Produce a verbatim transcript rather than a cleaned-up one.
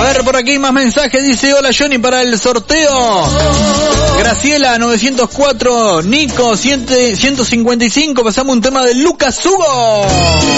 ver, por aquí hay más mensajes. Dice, hola Johnny, para el sorteo. Graciela novecientos cuatro, Nico ciento cincuenta y cinco. Pasamos un tema de Lucas Hugo.